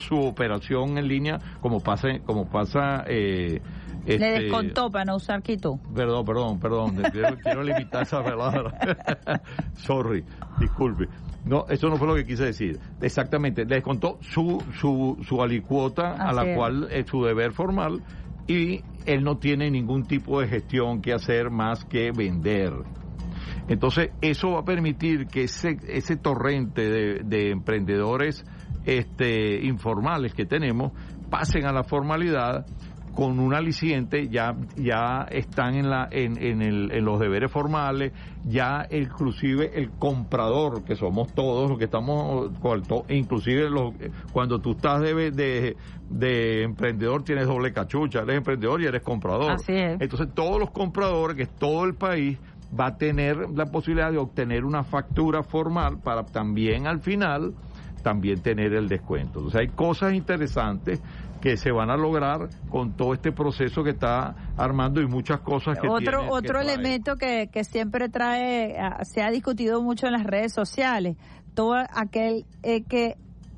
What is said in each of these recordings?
su operación en línea, como pasa Le descontó para no usar Quito. Perdón, quiero limitar esa palabra. Sorry, disculpe. No, eso no fue lo que quise decir. Exactamente, le descontó su alicuota a la cual es su deber formal, y él no tiene ningún tipo de gestión que hacer más que vender. Entonces, eso va a permitir que ese torrente de emprendedores informales que tenemos pasen a la formalidad con un aliciente. Ya están en los deberes formales, ya inclusive el comprador, que somos todos los que estamos, inclusive cuando tú estás de emprendedor tienes doble cachucha, eres emprendedor y eres comprador. Así es. Entonces todos los compradores, que es todo el país, va a tener la posibilidad de obtener una factura formal para también al final también tener el descuento. Entonces hay cosas interesantes que se van a lograr con todo este proceso que está armando, y muchas cosas que otro elemento que siempre se ha discutido mucho en las redes sociales, todo aquel que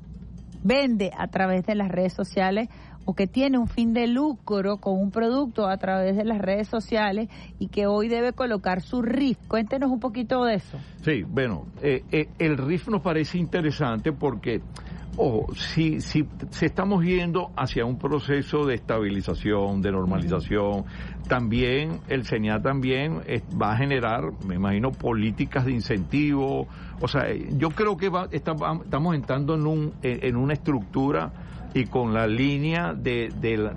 vende a través de las redes sociales o que tiene un fin de lucro con un producto a través de las redes sociales y que hoy debe colocar su RIF. Cuéntenos un poquito de eso. Sí, bueno, el RIF nos parece interesante porque, ojo, si estamos yendo hacia un proceso de estabilización, de normalización, también el SENIAT también va a generar, me imagino, políticas de incentivo. O sea, yo creo que estamos entrando en una estructura, y con la línea de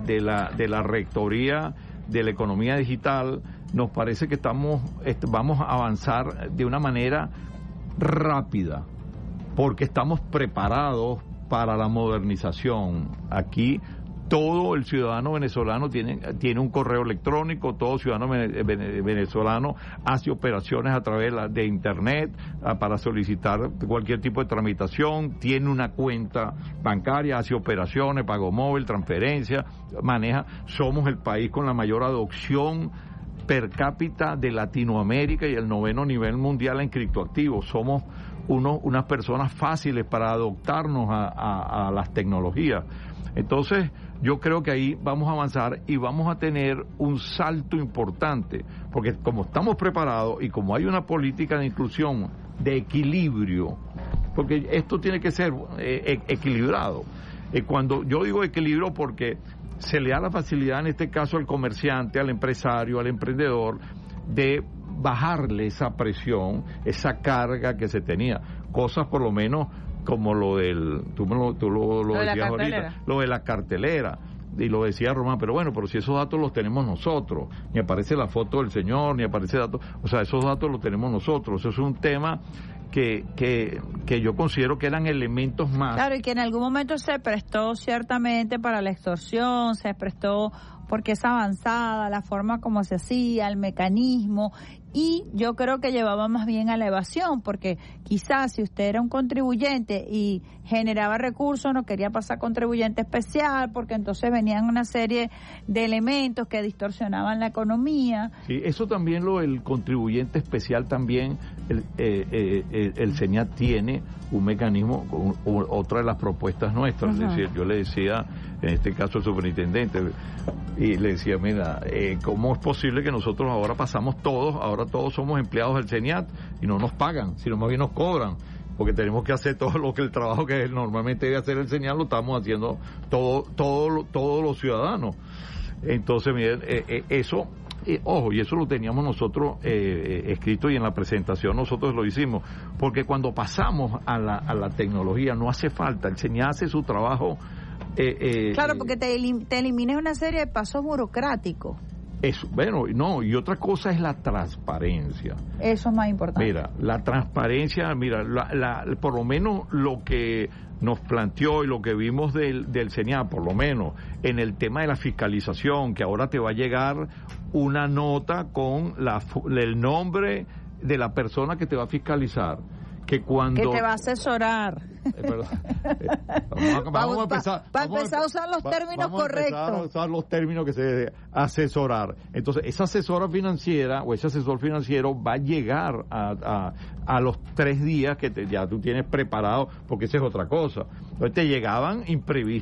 la rectoría de la economía digital, nos parece que vamos a avanzar de una manera rápida, porque estamos preparados para la modernización. Aquí todo el ciudadano venezolano tiene un correo electrónico, todo ciudadano venezolano hace operaciones a través de internet para solicitar cualquier tipo de tramitación, tiene una cuenta bancaria, hace operaciones, pago móvil, transferencia, somos el país con la mayor adopción per cápita de Latinoamérica y el 9º nivel mundial en criptoactivos. Somos unas personas fáciles para adoptarnos a las tecnologías. Entonces, yo creo que ahí vamos a avanzar y vamos a tener un salto importante, porque como estamos preparados y como hay una política de inclusión, de equilibrio, porque esto tiene que ser equilibrado. Cuando yo digo equilibrio, porque se le da la facilidad en este caso al comerciante, al empresario, al emprendedor, de bajarle esa presión, esa carga que se tenía. Cosas por lo menos como lo tú lo decías ahorita, lo de la cartelera, y lo decía Román, pero si esos datos los tenemos nosotros, ni aparece la foto del señor, ni aparece datos, o sea, esos datos los tenemos nosotros. Eso es un tema que yo considero que eran elementos más. Claro, y que en algún momento se prestó ciertamente para la extorsión, se prestó porque es avanzada la forma como se hacía, el mecanismo, y yo creo que llevaba más bien a la evasión, porque quizás si usted era un contribuyente y generaba recursos, no quería pasar contribuyente especial, porque entonces venían una serie de elementos que distorsionaban la economía. Sí, eso también el contribuyente especial también, el SENIAT tiene un mecanismo, otra de las propuestas nuestras. Es decir, yo le decía, en este caso el superintendente, y le decía, mira, ¿cómo es posible que nosotros ahora todos somos empleados del SENIAT y no nos pagan, sino más bien nos cobran? Porque tenemos que hacer todo el trabajo que normalmente debe hacer el SENIAT, lo estamos haciendo todos los ciudadanos. Entonces, miren, eso, ojo, y eso lo teníamos nosotros escrito, y en la presentación nosotros lo hicimos, porque cuando pasamos a la tecnología no hace falta, el SENIAT hace su trabajo. Claro, porque te eliminas una serie de pasos burocráticos. Eso, y otra cosa es la transparencia. Eso es más importante. Mira, la transparencia, por lo menos lo que nos planteó y lo que vimos del SENIAT, por lo menos en el tema de la fiscalización, que ahora te va a llegar una nota con el nombre de la persona que te va a fiscalizar, que te va a asesorar. Vamos a empezar a usar los términos correctos. Vamos a empezar a usar los términos que se debe asesorar. Entonces, esa asesora financiera o ese asesor financiero va a llegar a los 3 días que ya tú tienes preparado, porque esa es otra cosa. Entonces, te llegaban imprevistos.